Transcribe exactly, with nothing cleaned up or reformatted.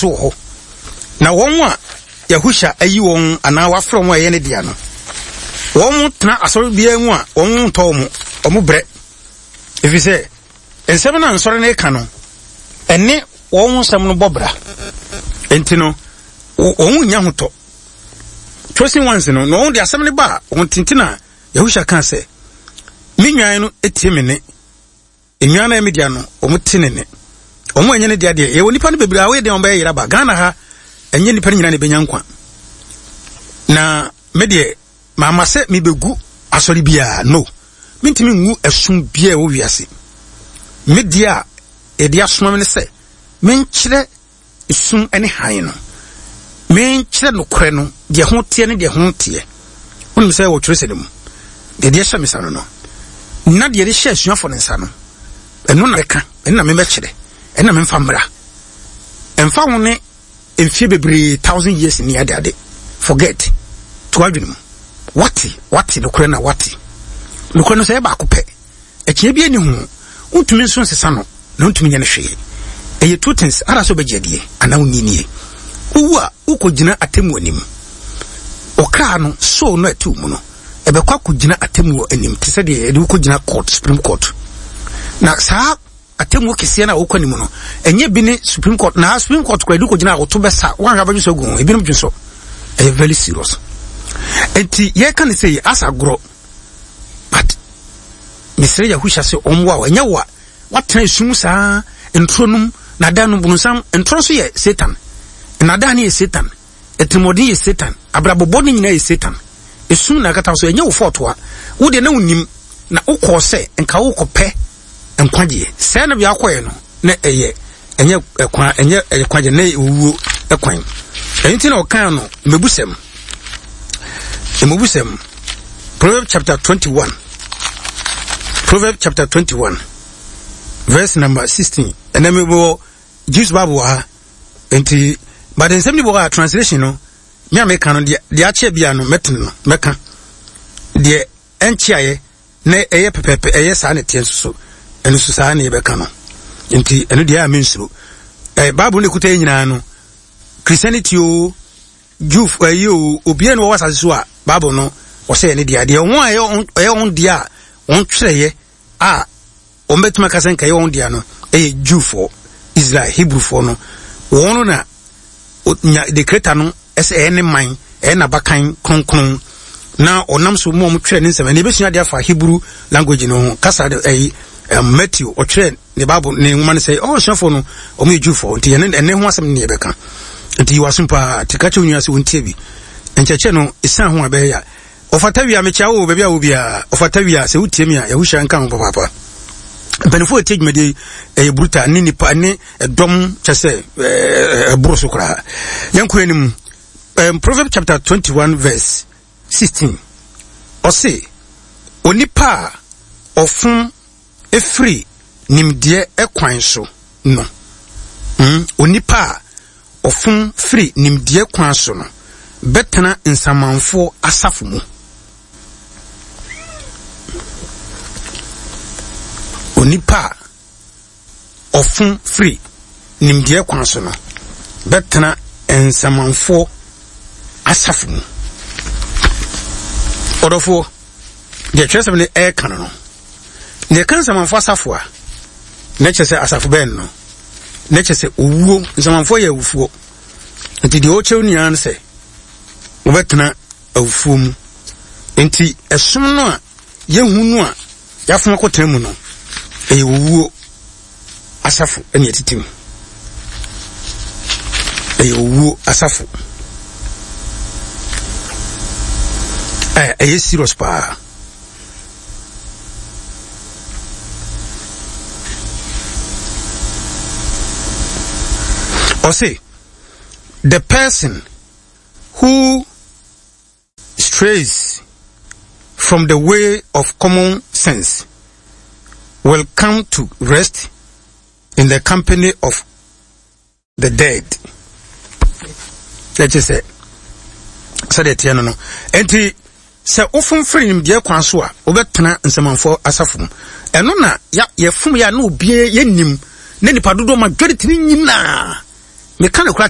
to ho na won a Yahusha ayi won ana wa from wa ye ne dia no won tena asori bia mu a won to mu omu bre if you say ensem na nsori na ka no ene won sam no bobra enti no won nya hoto trusting ones no no won de asem ne ba won tintina Yahusha kan say mi nwan no etie me ne enwan na media no omu tinene omu enye ne dia dia ye woni pa no bebira we de on ba yira ba Ghana ha enye nipa nyina ne benya nkwa na medie mama se mi begu asori bia no mintimi ngu esum bia wo wiase media e dia soma me se menkyere esum ene han no menkyere no kore no de ho tie ne de ho tie wonu se wo twere se dem de de hye me sa no no na de de hye suafo ne nsa no eno na ka eno na me mekyere eno na me mfa mra emfa wo ne emfie bebre thousand years ni ade ade forget to adwene what what no kore na what no kore no se ba akopɛ ekie bia ni hu untumi nso nsesa no na untumi nya ne hwe eye two things ara so begedie ana unyinie uwu a ukogina atemu anim okra no so no atu mu no ebekwa kogina atemu anim te se de ede ukogina court supreme court na saa atemu kese na okwa nimu no enye bi ni supreme court na supreme court kwa ede ukogina awoto besa wan ga bajuso gu ebi no dwuso e very serious enti ye kan say asagro but Mister Yahusha se omwa enya wa watena esum saa entronum na danu bunsam entro so ye Satan na danu ye Satan etimodi ye Satan abrabobɔ ni nyina ye Satan esum na kata so enya wo fotoa wo de na unim na ukɔ se nka wo kɔpɛ nkwaje se na bia akɔye no na eye enye ekwa enye ekwaje na ewuo ekwan enti na okan no mebusem emubusem Proverbs chapter twenty-one Proverbs chapter twenty-one verse number sixteen and then we will use Bible ha enti but in some Bible translation no me ameka no de de ache bia no metin no meka de enchiaye na eye pepepe eye sa na tie so enu so sa na yebeka no enti enu de amensuro eh Bible ne kuta nyina no Christianity o Juf ayi o obia no wasase so a Bible no o say ne de de won aye aye on dia on twreye a o metuma kasen kai on dia no eh Jufo Israel Hebrew for no won na the creator no ese ene man e na bakan kronkron na onam so mo mo twre ne nsem ne besua dia fa Hebrew language no kasa eh Matthew o twre ne Bible ne woman say oh shafo no o me Jufo nti ene ene ho asem ne yebeka nti wasumpa tikache onua se wontie bi encheche no isan ho abeya ofatawia mecha wo bebia wo bia ofatawia se wutie mi a Yahusha nka ho papa benefo take me dey e bruta ni nipa ni dom chese e broso kra yanko enim Proverbs chapter twenty-one verse sixteen o say onipa ofun efri nimde ekwan so no mm onipa ofun free nimde kwan so no betena nsamanfo asafo mu onipa ofun free nimde kwan so no betena nsamanfo asafo mu odofo de twesem ne e kan no ne kan nsamanfo asafo a ne chese asafo ben no ne chese owuo nsamanfo ye awufuo nti de o chew nian se obetena awufuo mu nti esum no a yehunu a yafoma kotena mu no e owuo asafo ene etitim e owuo asafo eh eh serious pa or say the person who strays from the way of common sense will come to rest in the company of the dead. Let's just say so that you know enti se ofun free him de kwan so a obetena nsemanfo asafum eno na ya yefum ya na obie yenim na nipa dodo majority nyina me kan akura